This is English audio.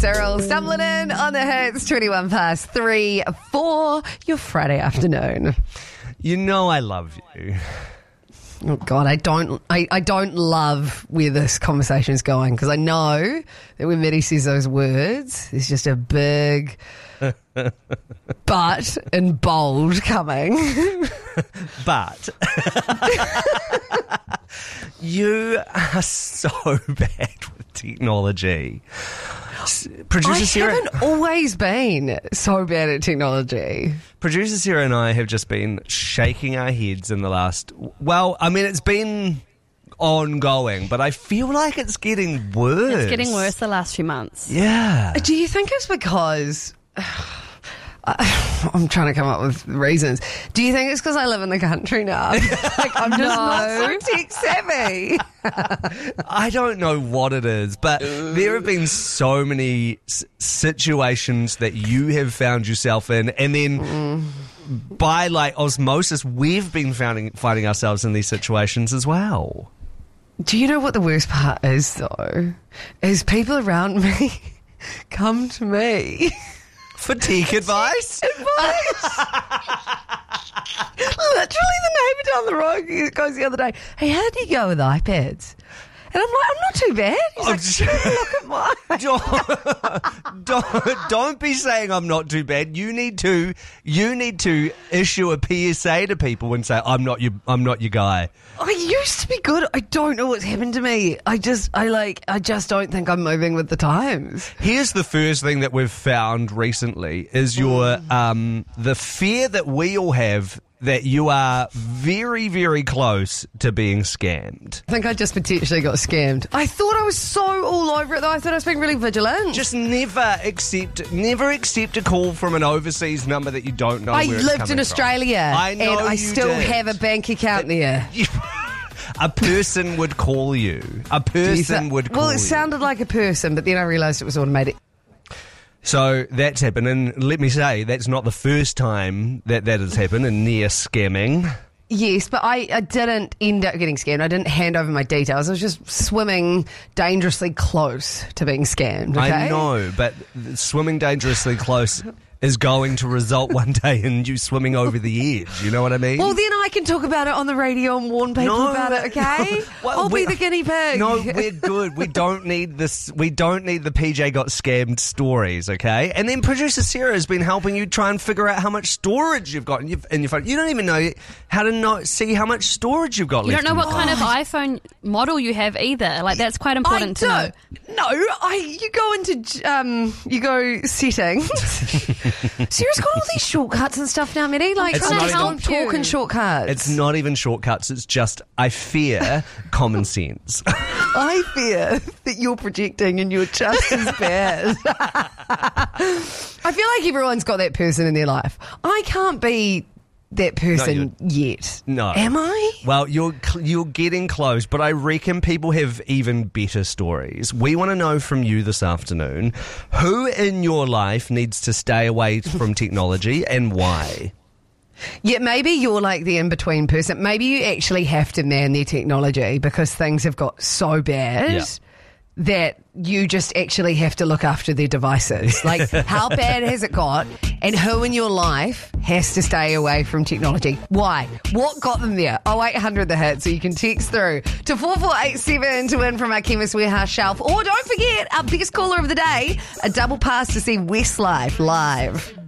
Cyril stumbling in on the hits, 21 past 3, 4, your Friday afternoon. You know I love you. Oh God, I don't love where this conversation is going, because I know that when Maddie says those words, there's just a big but in bold coming. But you are so bad with technology. Producer Sarah, I haven't always been so bad at technology. Producer Sarah and I have just been shaking our heads in the last... Well, I mean, it's been ongoing, but I feel like it's getting worse. It's getting worse the last few months. Yeah. Do you think it's because... I'm trying to come up with reasons. Do you think it's because I live in the country now? Like, I'm just not so tech savvy. I don't know what it is, but there have been so many situations that you have found yourself in, and then by like osmosis, we've been finding ourselves in these situations as well. Do you know what the worst part is, though? Is people around me come to me for tech advice? Literally, the neighbour down the road goes the other day, "Hey, how did you go with iPads?" And I'm like, "I'm not too bad." He's like, "Look at mine." Don't be saying I'm not too bad. You need to issue a PSA to people and say I'm not your guy. I used to be good. I don't know what's happened to me. I just don't think I'm moving with the times. Here's the first thing that we've found recently is your the fear that we all have that you are very, very close to being scammed. I think I just potentially got scammed. I thought I was so all over it, though. I thought I was being really vigilant. Just never accept a call from an overseas number that you don't know where it's coming from. I lived in Australia. I know, and I still did. have a bank account there. A person would call you. Well, it sounded like a person, but then I realised it was automated. So that's happened, and let me say, that's not the first time that has happened, and near scamming. Yes, but I didn't end up getting scammed. I didn't hand over my details. I was just swimming dangerously close to being scammed, okay? I know, but swimming dangerously close is going to result one day in you swimming over the edge. You know what I mean? Well, then I can talk about it on the radio and warn people about it, okay? No. Well, I'll be the guinea pig. No, we're good. We don't need this. We don't need the PJ got scammed stories, okay? And then producer Sarah has been helping you try and figure out how much storage you've got in your phone. You don't even know how to see how much storage you've got You left. don't know what kind of iPhone model you have either. Like, that's quite important to know. No, you go into settings. Sarah's got all these shortcuts and stuff now, Maddie. Like, It's not don't talk in shortcuts. It's not even shortcuts. It's just, I fear, common sense. I fear that you're projecting and you're just as bad. I feel like everyone's got that person in their life. I can't be that person yet. No. Am I? Well, you're getting close, but I reckon people have even better stories. We want to know from you this afternoon, who in your life needs to stay away from technology and why? Yeah, maybe you're like the in-between person. Maybe you actually have to man their technology because things have got so bad that you just actually have to look after their devices. Like, how bad has it got? And who in your life has to stay away from technology? Why? What got them there? 0800 the hit, so you can text through to 4487 to win from our Chemist Warehouse shelf. Or don't forget, our biggest caller of the day, a double pass to see Westlife live.